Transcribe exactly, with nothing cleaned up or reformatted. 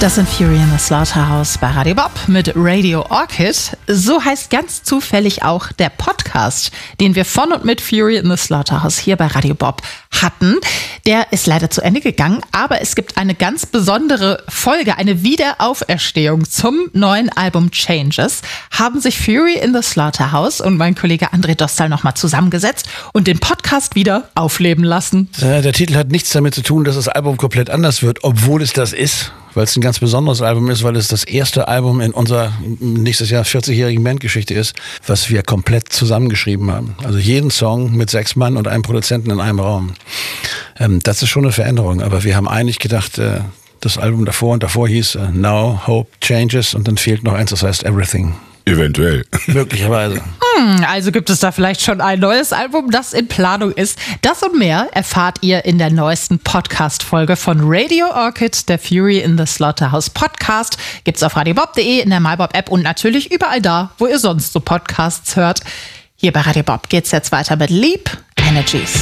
Das sind Fury in the Slaughterhouse bei Radio Bob mit Radio Orchid. So heißt ganz zufällig auch der Podcast, den wir von und mit Fury in the Slaughterhouse hier bei Radio Bob hatten. Der ist leider zu Ende gegangen, aber es gibt eine ganz besondere Folge, eine Wiederauferstehung zum neuen Album Changes. Haben sich Fury in the Slaughterhouse und mein Kollege André Dostal nochmal zusammengesetzt und den Podcast wieder aufleben lassen. Der Titel hat nichts damit zu tun, dass das Album komplett anders wird, obwohl es das ist. Weil es ein ganz besonderes Album ist, weil es das erste Album in unserer nächstes Jahr vierzigjährigen Bandgeschichte ist, was wir komplett zusammengeschrieben haben. Also jeden Song mit sechs Mann und einem Produzenten in einem Raum. Ähm, das ist schon eine Veränderung, aber wir haben eigentlich gedacht, äh, das Album davor und davor hieß äh, Now, Hope, Changes und dann fehlt noch eins, das heißt Everything. Eventuell. Möglicherweise. Hm, also gibt es da vielleicht schon ein neues Album, das in Planung ist. Das und mehr erfahrt ihr in der neuesten Podcast-Folge von Radio Orchid, der Fury in the Slaughterhouse Podcast. Gibt's auf radiobob punkt de, in der MyBob-App und natürlich überall da, wo ihr sonst so Podcasts hört. Hier bei Radio Bob geht's jetzt weiter mit Leap Energies.